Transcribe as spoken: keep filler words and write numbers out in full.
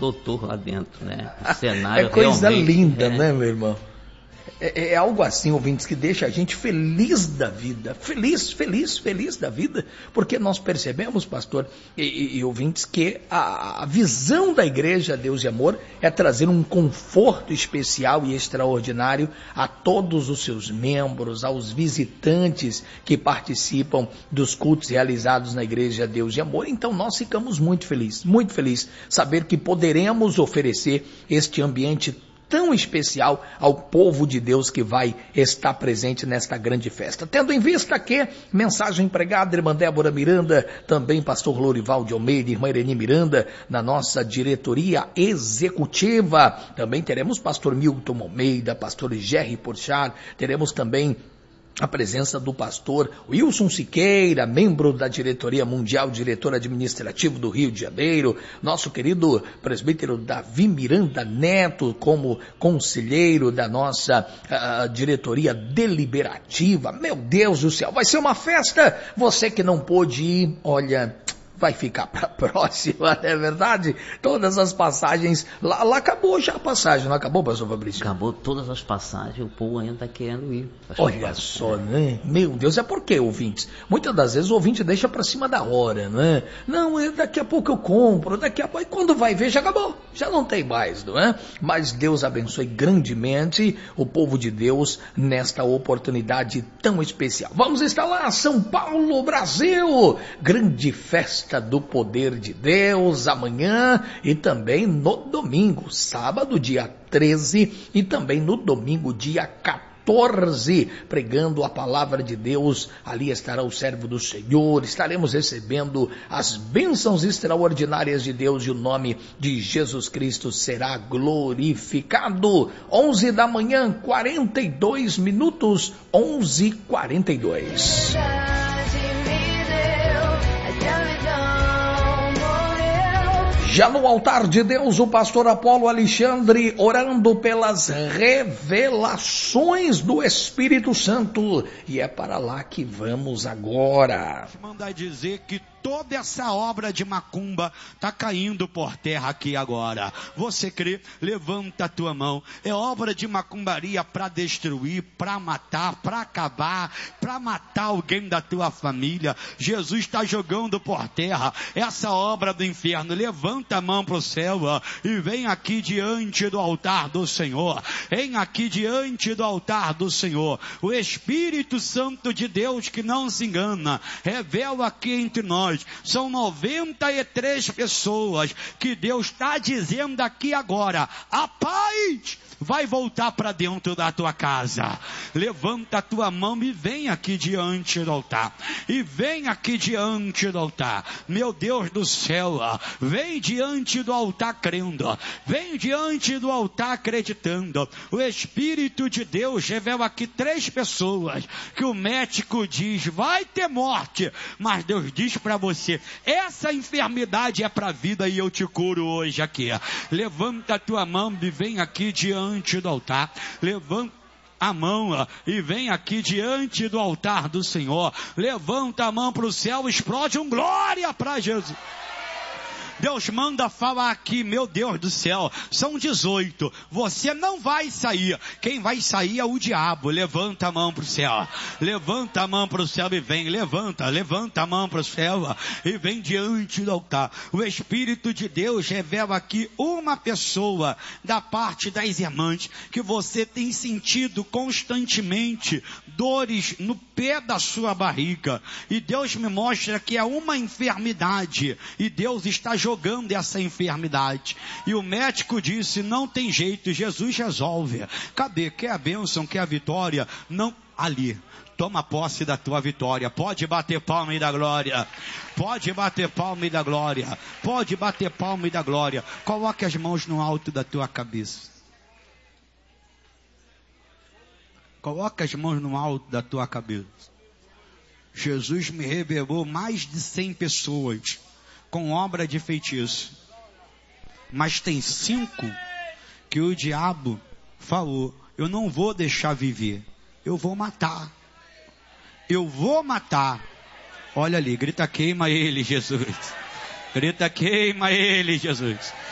doutor lá dentro, né? O cenário é coisa linda, é... né, meu irmão? É, é algo assim, ouvintes, que deixa a gente feliz da vida, feliz, feliz, feliz da vida, porque nós percebemos, pastor e, e, e ouvintes, que a, a visão da igreja Deus e Amor é trazer um conforto especial e extraordinário a todos os seus membros, aos visitantes que participam dos cultos realizados na igreja Deus e Amor. Então nós ficamos muito felizes, muito felizes, saber que poderemos oferecer este ambiente tão especial ao povo de Deus que vai estar presente nesta grande festa. Tendo em vista que mensagem pregada, irmã Débora Miranda, também pastor Lorival de Almeida, irmã Irene Miranda, na nossa diretoria executiva. Também teremos pastor Milton Almeida, pastor Jerry Porchat, teremos também a presença do pastor Wilson Siqueira, membro da diretoria mundial, diretor administrativo do Rio de Janeiro, nosso querido presbítero Davi Miranda Neto, como conselheiro da nossa uh, diretoria deliberativa. Meu Deus do céu, vai ser uma festa. Você que não pôde ir, olha, vai ficar para a próxima, não é verdade? Todas as passagens, lá, lá acabou já a passagem, não acabou, pastor Fabrício? Acabou todas as passagens, o povo ainda está querendo ir. Olha só, né? Meu Deus, é porque, ouvintes? Muitas das vezes o ouvinte deixa para cima da hora, né? Não, daqui a pouco eu compro, daqui a pouco, e quando vai ver já acabou, já não tem mais, não é? Mas Deus abençoe grandemente o povo de Deus nesta oportunidade tão especial. Vamos estar lá, São Paulo, Brasil, grande festa do poder de Deus, amanhã e também no domingo, sábado, dia treze, e também no domingo, dia quatorze, pregando a palavra de Deus. Ali estará o servo do Senhor, estaremos recebendo as bênçãos extraordinárias de Deus e o nome de Jesus Cristo será glorificado. onze da manhã, quarenta e dois minutos, onze e quarenta e dois. Já no altar de Deus, o pastor Apolo Alexandre orando pelas revelações do Espírito Santo. E é para lá que vamos agora. Mandar dizer que toda essa obra de macumba está caindo por terra aqui agora. Você crê? Levanta a tua mão. É obra de macumbaria para destruir, para matar, para acabar, para matar alguém da tua família. Jesus está jogando por terra essa obra do inferno. Levanta a mão para o céu, ó, e vem aqui diante do altar do Senhor. Vem aqui diante do altar do Senhor. O Espírito Santo de Deus, que não se engana, revela aqui entre nós. São noventa e três pessoas que Deus está dizendo aqui agora: a paz vai voltar para dentro da tua casa. Levanta a tua mão e vem aqui diante do altar. E vem aqui diante do altar. Meu Deus do céu, vem diante do altar crendo. Vem diante do altar acreditando. O Espírito de Deus revela aqui três pessoas que o médico diz: vai ter morte. Mas Deus diz para você: essa enfermidade é para a vida e eu te curo hoje aqui. Levanta a tua mão e vem aqui diante do altar. Levanta a mão ó, e vem aqui diante do altar do Senhor. Levanta a mão para o céu, explode um glória para Jesus. Deus manda falar aqui, meu Deus do céu, são dezoito, você não vai sair, quem vai sair é o diabo. Levanta a mão para o céu, levanta a mão para o céu e vem, levanta, levanta a mão para o céu e vem diante do altar. O Espírito de Deus revela aqui uma pessoa da parte das irmãs que você tem sentido constantemente dores no pé da sua barriga, e Deus me mostra que é uma enfermidade, e Deus está jogando essa enfermidade, e o médico disse: não tem jeito, Jesus resolve. Cadê? Quer a bênção, quer a vitória? Não, ali, toma posse da tua vitória. Pode bater palma e dar glória, pode bater palma e dar glória, pode bater palma e dar glória. Coloque as mãos no alto da tua cabeça. Coloca as mãos no alto da tua cabeça. Jesus me revelou mais de cem pessoas com obra de feitiço. Mas tem cinco que o diabo falou: eu não vou deixar viver, eu vou matar. Eu vou matar. Olha ali, grita: queima ele, Jesus. Grita: queima ele, Jesus.